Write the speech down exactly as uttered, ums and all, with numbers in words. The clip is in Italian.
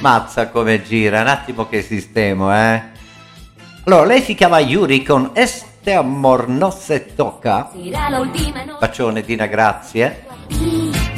Mazza come gira, un attimo che sistemo, eh. Allora, lei si chiama Yuri con Este amor no se toca. Bacione Dina, grazie.